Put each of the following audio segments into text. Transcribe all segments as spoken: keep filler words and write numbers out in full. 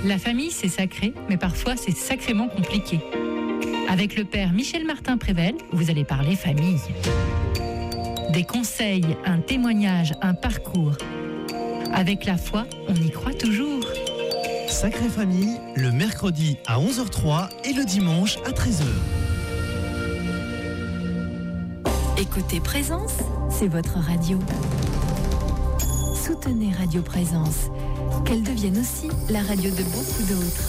La famille, c'est sacré, mais parfois c'est sacrément compliqué. Avec le père Michel Martin-Prével, vous allez parler famille. Des conseils, un témoignage, un parcours. Avec la foi, on y croit toujours. Sacrée Famille, le mercredi à onze heures zéro trois et le dimanche à treize heures. Écoutez Présence, c'est votre radio. Soutenez Radio Présence, qu'elle devienne aussi la radio de beaucoup d'autres.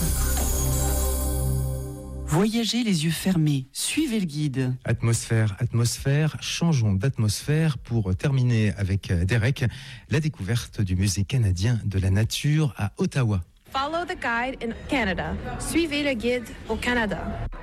Voyagez les yeux fermés, suivez le guide. Atmosphère, atmosphère, changeons d'atmosphère pour terminer avec Derek, la découverte du Musée canadien de la nature à Ottawa. Follow the guide in Canada. Suivez le guide au Canada.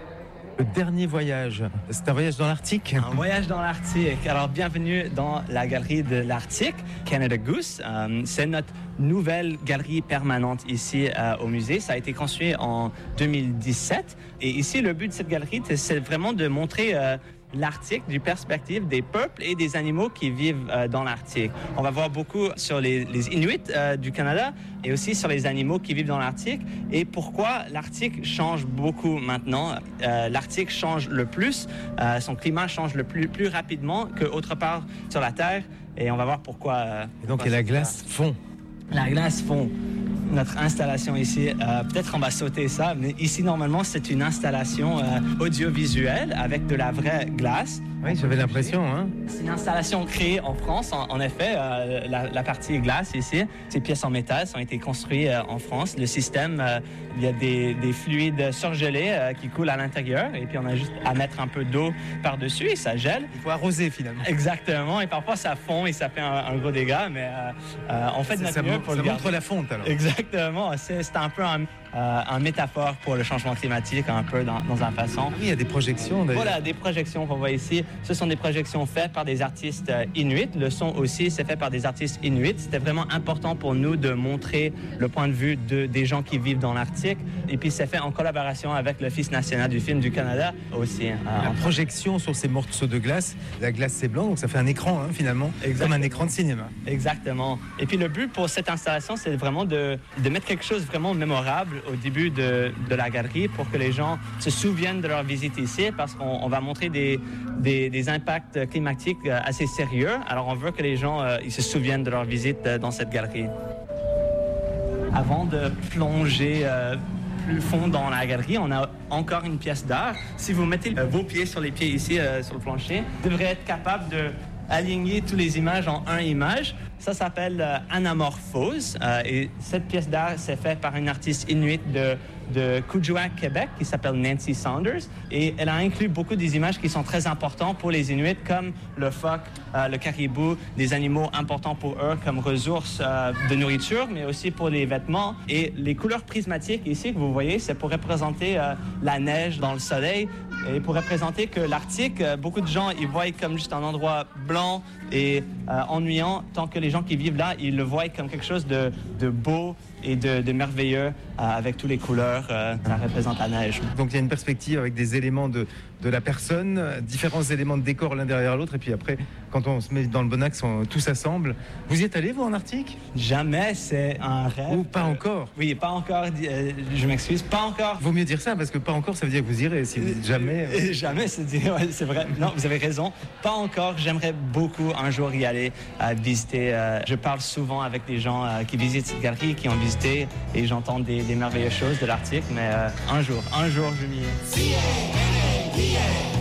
Le dernier voyage, c'est un voyage dans l'Arctique. Un voyage dans l'Arctique. Alors, bienvenue dans la galerie de l'Arctique, Canada Goose. Euh, c'est notre nouvelle galerie permanente ici euh, au musée. Ça a été construit en deux mille dix-sept. Et ici, le but de cette galerie, c'est vraiment de montrer euh, l'Arctique du perspective des peuples et des animaux qui vivent euh, dans l'Arctique. On va voir beaucoup sur les, les Inuits euh, du Canada et aussi sur les animaux qui vivent dans l'Arctique et pourquoi l'Arctique change beaucoup maintenant. Euh, L'Arctique change le plus, euh, son climat change le plus, plus rapidement qu'autre part sur la Terre et on va voir pourquoi. Euh, et donc, pourquoi et la glace fond. La glace fond. Notre installation ici, euh, peut-être on va sauter ça, mais ici normalement c'est une installation euh, audiovisuelle avec de la vraie glace. Oui, j'avais l'impression. Hein. C'est une installation créée en France, en, en effet, euh, la, la partie glace ici. Ces pièces en métal ont été construites euh, en France. Le système, euh, il y a des, des fluides surgelés euh, qui coulent à l'intérieur et puis on a juste à mettre un peu d'eau par-dessus et ça gèle. Il faut arroser finalement. Exactement, et parfois ça fond et ça fait un, un gros dégât, mais euh, euh, on fait de notre ça, mieux ça pour ça le montre garder. la fonte alors. Exactement, c'est, c'est un peu un, euh, un métaphore pour le changement climatique, un peu dans, dans une façon. Oui, il y a des projections d'ailleurs. Voilà, des projections qu'on voit ici. Ce sont des projections faites par des artistes euh, inuits. Le son aussi, c'est fait par des artistes inuits. C'était vraiment important pour nous de montrer le point de vue de, des gens qui vivent dans l'Arctique. Et puis, c'est fait en collaboration avec l'Office national du film du Canada aussi. Euh, la projection sur ces morceaux de glace, la glace c'est blanc, donc ça fait un écran hein, finalement, Exactement. Comme un écran de cinéma. Exactement. Et puis, le but pour cette installation, c'est vraiment de, de mettre quelque chose vraiment mémorable au début de, de la galerie pour que les gens se souviennent de leur visite ici parce qu'on on va montrer des, des, des impacts climatique assez sérieux. Alors, on veut que les gens euh, ils se souviennent de leur visite euh, dans cette galerie. Avant de plonger euh, plus fond dans la galerie, on a encore une pièce d'art. Si vous mettez euh, vos pieds sur les pieds ici, euh, sur le plancher, vous devrez être capable de aligner toutes les images en une image. Ça s'appelle euh, anamorphose. Euh, et cette pièce d'art, c'est fait par une artiste inuit de de Kuujjuaq, Québec, qui s'appelle Nancy Saunders. Et elle a inclus beaucoup des images qui sont très importantes pour les Inuits, comme le phoque, euh, le caribou, des animaux importants pour eux comme ressources euh, de nourriture, mais aussi pour les vêtements. Et les couleurs prismatiques ici que vous voyez, c'est pour représenter euh, la neige dans le soleil et pour représenter que l'Arctique, euh, beaucoup de gens, ils voient comme juste un endroit blanc et euh, ennuyant, tant que les gens qui vivent là, ils le voient comme quelque chose de, de beau et de, de merveilleux euh, avec toutes les couleurs. Euh, ça représente la neige. Donc il y a une perspective avec des éléments de, de la personne, différents éléments de décor l'un derrière l'autre, et puis après, quand on se met dans le bon axe, on, tout s'assemble. Vous y êtes allé, vous, en Arctique? Jamais, c'est un rêve. Ou pas encore? euh, Oui, pas encore, euh, je m'excuse, pas encore. Vaut mieux dire ça, parce que pas encore, ça veut dire que vous irez, si vous dites jamais. Euh... Jamais, c'est, ouais, c'est vrai. Non, vous avez raison. Pas encore, j'aimerais beaucoup un jour y aller, euh, visiter. Euh, je parle souvent avec des gens euh, qui visitent cette galerie, qui ont visité, et j'entends des, des merveilleuses choses de l'Arctique, mais euh, un jour, un jour, je m'y ai.